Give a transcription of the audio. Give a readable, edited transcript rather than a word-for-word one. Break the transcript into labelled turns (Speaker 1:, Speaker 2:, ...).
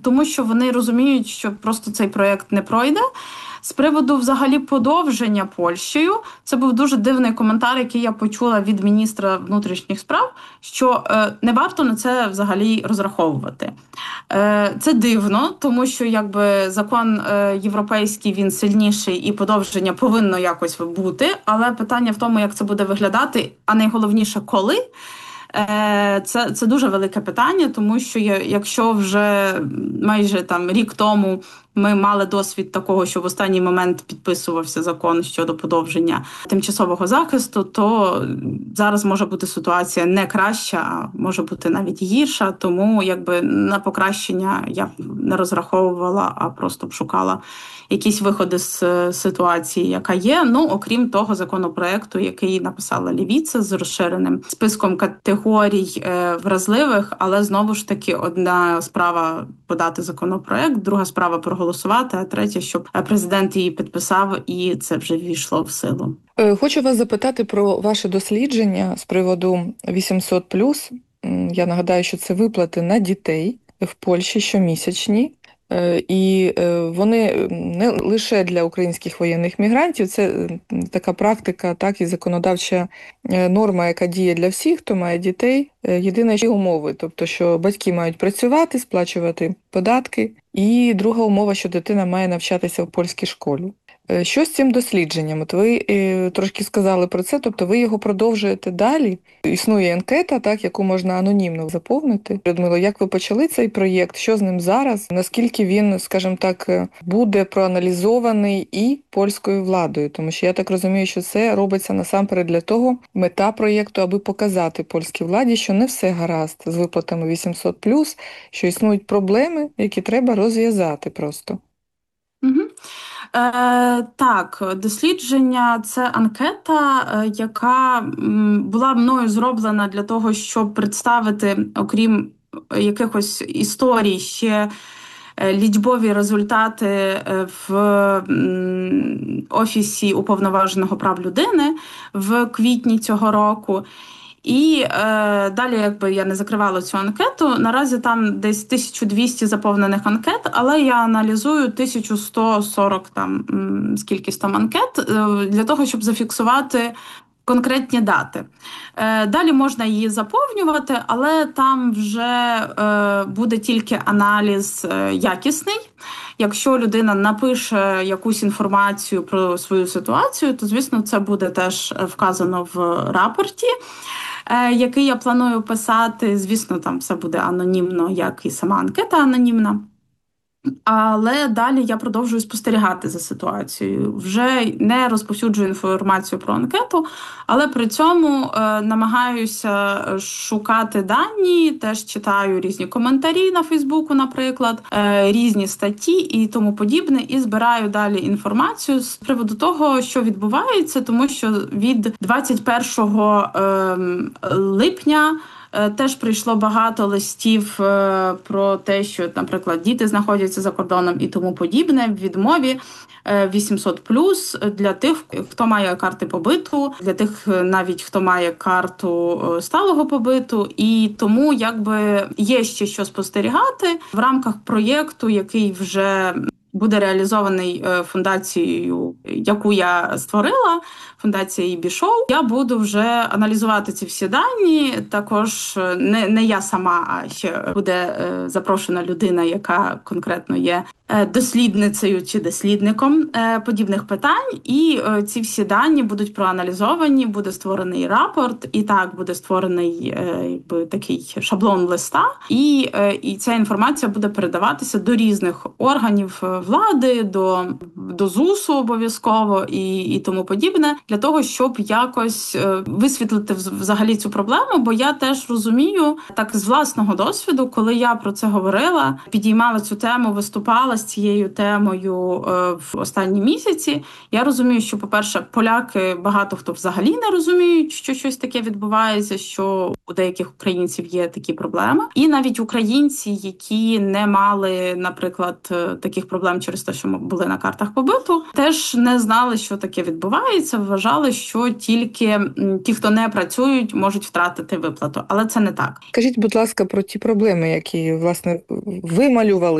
Speaker 1: тому що вони розуміють, що просто цей проєкт не пройде. З приводу взагалі подовження Польщею, це був дуже дивний коментар, який я почула від міністра внутрішніх справ, що не варто на це взагалі розраховувати. Це дивно, тому що якби закон європейський, він сильніший і подовження повинно якось бути, але питання в тому, як це буде виглядати, а найголовніше, коли. Це дуже велике питання, тому що якщо вже майже рік тому ми мали досвід такого, що в останній момент підписувався закон щодо подовження тимчасового захисту, то зараз може бути ситуація не краща, а може бути навіть гірша. Тому якби на покращення я б не розраховувала, а просто б шукала якісь виходи з ситуації, яка є. Ну, окрім того законопроекту, який написала Лівіца з розширеним списком категорій вразливих, але знову ж таки одна справа подати законопроект, друга справа проголосувати, а третя, щоб президент її підписав і це вже ввійшло в силу.
Speaker 2: Хочу вас запитати про ваше дослідження з приводу 800+. Я нагадаю, що це виплати на дітей в Польщі щомісячні. І вони не лише для українських воєнних мігрантів, це така практика, так і законодавча норма, яка діє для всіх, хто має дітей. Єдине умови, тобто, що батьки мають працювати, сплачувати податки, і друга умова, що дитина має навчатися в польській школі. Що з цим дослідженням? От ви трошки сказали про це, тобто ви його продовжуєте далі. Існує анкета, так, яку можна анонімно заповнити. Людмило, як ви почали цей проєкт? Що з ним зараз? Наскільки він, скажімо так, буде проаналізований і польською владою? Тому що я так розумію, що це робиться насамперед для того, мета проєкту, аби показати польській владі, що не все гаразд з виплатами 800+, що існують проблеми, які треба розв'язати просто.
Speaker 1: Угу. Так, дослідження – це анкета, яка була мною зроблена для того, щоб представити, окрім якихось історій, ще лічбові результати в Офісі Уповноваженого прав людини в квітні цього року. І далі, якби я не закривала цю анкету, наразі там десь 1200 заповнених анкет, але я аналізую 1140 скількись там анкет для того, щоб зафіксувати конкретні дати. Далі можна її заповнювати, але там вже буде тільки аналіз якісний. Якщо людина напише якусь інформацію про свою ситуацію, то, звісно, це буде теж вказано в рапорті, який я планую писати. Звісно, там все буде анонімно, як і сама анкета анонімна. Але далі я продовжую спостерігати за ситуацією. Вже не розповсюджую інформацію про анкету, але при цьому намагаюся шукати дані, теж читаю різні коментарі на Фейсбуку, наприклад, різні статті і тому подібне, і збираю далі інформацію з приводу того, що відбувається, тому що від 21 липня теж прийшло багато листів про те, що, наприклад, діти знаходяться за кордоном і тому подібне в відмові 800+, для тих, хто має карти побиту, для тих навіть, хто має карту сталого побиту. І тому якби є ще що спостерігати в рамках проєкту, який вже буде реалізований фундацією, яку я створила, фундація EB-Show. Я буду вже аналізувати ці всі дані. Також не я сама, а ще буде запрошена людина, яка конкретно є дослідницею чи дослідником подібних питань. І ці всі дані будуть проаналізовані, буде створений рапорт, і так буде створений такий шаблон листа. І ця інформація буде передаватися до різних органів влади, до ЗУСу обов'язково і тому подібне, для того, щоб якось висвітлити взагалі цю проблему, бо я теж розумію, так з власного досвіду, коли я про це говорила, підіймала цю тему, виступала з цією темою в останні місяці, я розумію, що, по-перше, поляки багато хто взагалі не розуміють, що щось таке відбувається, що у деяких українців є такі проблеми. І навіть українці, які не мали, наприклад, таких проблем через те, що ми були на картах побиту, теж не знали, що таке відбувається, вважали, що тільки ті, хто не працюють, можуть втратити виплату. Але це не так.
Speaker 2: Скажіть, будь ласка, про ті проблеми, які, власне, ви малювали